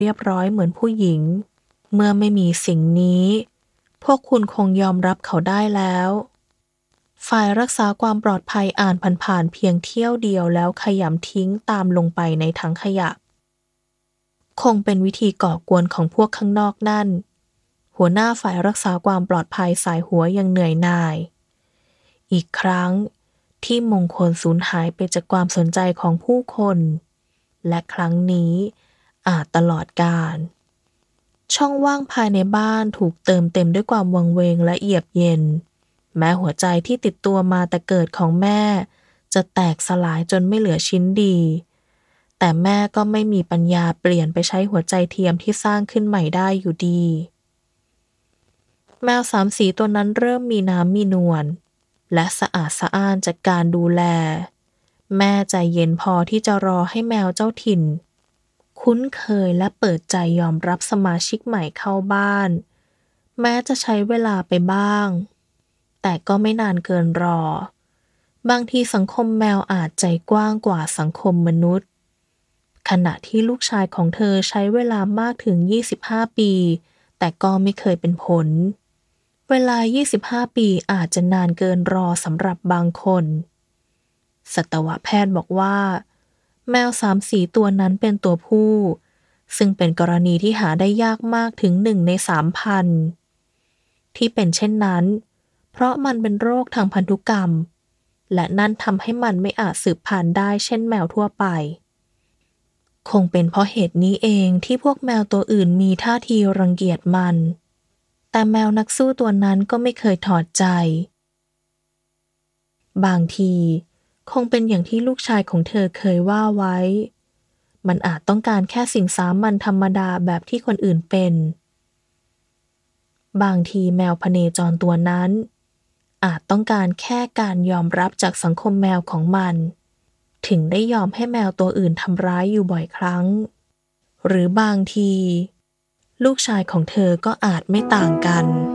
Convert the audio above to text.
เรียบร้อยเหมือนผู้หญิงเมื่อไม่มีสิ่งนี้พวกคุณคงยอมรับเขาได้แล้วฝ่ายรักษาความปลอดภัยอ่านผ่านๆเพียงเที่ยวเดียวแล้วขยำทิ้งตามลงไปในถังขยะคงเป็นวิธีก่อกวนของพวกข้างนอกนั่นหัวหน้าฝ่ายรักษาความปลอดภัยสายหัวยังเหนื่อยหน่ายอีกครั้งที่มงคลสูญหายไปจากความสนใจของผู้คนและครั้งนี้อาจตลอดกาลช่องว่างภายในบ้านถูกเติมเต็มด้วยความวังเวงและเอียบเย็นแม้หัวใจที่ติดตัวมาแต่เกิดของแม่จะแตกสลายจนไม่เหลือชิ้นดีแต่แม่ก็ไม่มีปัญญาเปลี่ยนไปใช้หัวใจเทียมที่สร้างขึ้นใหม่ได้อยู่ดีแมวสามสีตัวนั้นเริ่มมีน้ำมีนวลและสะอาดสะอ้านจากการดูแลแม่ใจเย็นพอที่จะรอให้แมวเจ้าถิ่นคุ้นเคยและเปิดใจยอมรับสมาชิกใหม่เข้าบ้านแม้จะใช้เวลาไปบ้างแต่ก็ไม่นานเกินรอบางทีสังคมแมวอาจใจกว้างกว่าสังคมมนุษย์ขณะที่ลูกชายของเธอใช้เวลามากถึง25ปีแต่ก็ไม่เคยเป็นผลเวลา25ปีอาจจะนานเกินรอสำหรับบางคนสัตวแพทย์บอกว่าแมวสามสีตัวนั้นเป็นตัวผู้ซึ่งเป็นกรณีที่หาได้ยากมากถึง1 ใน 3,000ที่เป็นเช่นนั้นเพราะมันเป็นโรคทางพันธุกรรมและนั่นทำให้มันไม่อาจสืบพันธุ์ได้เช่นแมวทั่วไปคงเป็นเพราะเหตุนี้เองที่พวกแมวตัวอื่นมีท่าทีรังเกียจมันแต่แมวนักสู้ตัวนั้นก็ไม่เคยถอดใจบางทีคงเป็นอย่างที่ลูกชายของเธอเคยว่าไว้มันอาจต้องการแค่สิ่งสามัญธรรมดาแบบที่คนอื่นเป็นบางทีแมวพเนจรตัวนั้นอาจต้องการแค่การยอมรับจากสังคมแมวของมันถึงได้ยอมให้แมวตัวอื่นทำร้ายอยู่บ่อยครั้งหรือบางทีลูกชายของเธอก็อาจไม่ต่างกัน